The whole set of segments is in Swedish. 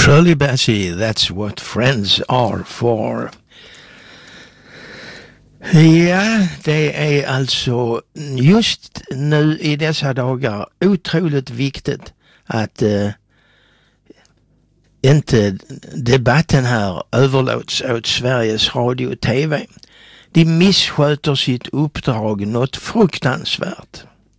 Shirley Bassey, that's what friends are for. Ja, det är alltså just nu i dessa dagar otroligt viktigt att inte debatten här överlåts åt Sveriges Radio och TV. De missköter sitt uppdrag något fruktansvärt.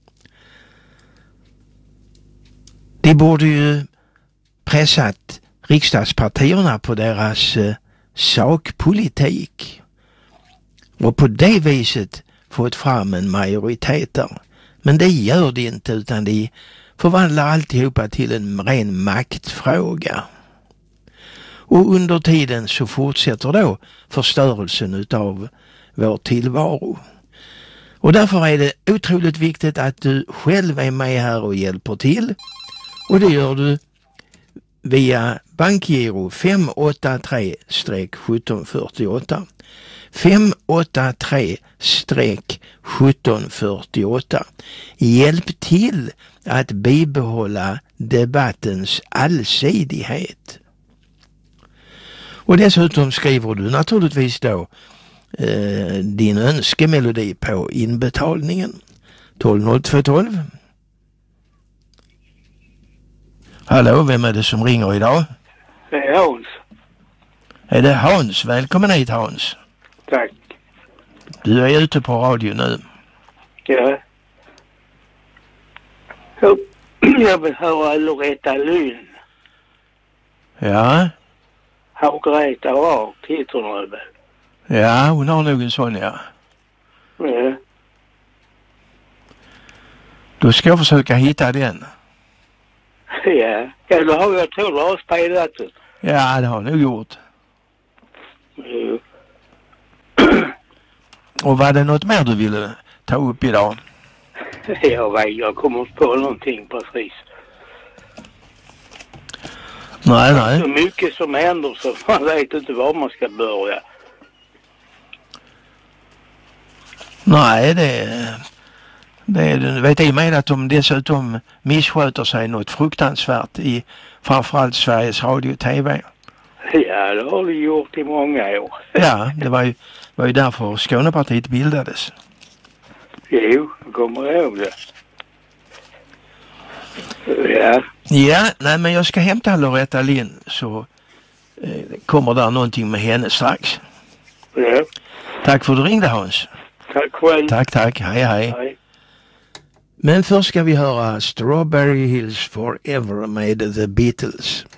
De borde ju pressat riksdagspartierna på deras sakpolitik och på det viset fått fram en majoritet där. Men det gör de inte, utan de förvandlar alltihopa till en ren maktfråga. Och under tiden så fortsätter då förstörelsen utav vår tillvaro. Och därför är det otroligt viktigt att du själv är med här och hjälper till. Och det gör du via bankgiro 583-1748. 583-1748. Hjälp till att bibehålla debattens allsidighet. Och dessutom skriver du naturligtvis då din önskemelodi på inbetalningen 120212. Hallå, vem är det som ringer idag? Det är Hans. Är det Hans? Välkommen hit, Hans. Tack. Du är ute på radio nu. Ja. Jag vill höra Loretta Lynn. Ja. Greta rakt heter hon väl? Ja, hon har nog en sån, ja. Ja. Då ska jag försöka hitta den. Ja, eller har jag tror du har spelat den? Ja, det har jag nog gjort. Ja. Och var det något mer du ville ta upp idag? Jag kommer inte på någonting precis. Nej. Så mycket som händer så man vet inte var man ska börja. Nej, det vet jag med att de dessutom missköter sig något fruktansvärt i framförallt Sveriges Radio och TV. Ja, det har vi gjort i många år. Ja, det var ju därför Skånepartiet bildades. Jo, jag kommer ihåg det. Ja. Ja, nej, men jag ska hämta Loretta Lynn så kommer där någonting med henne strax. Ja. Tack för att du ringde, Hans. Tack själv. Tack. Hej. Men först ska vi höra Strawberry Hills Forever med The Beatles.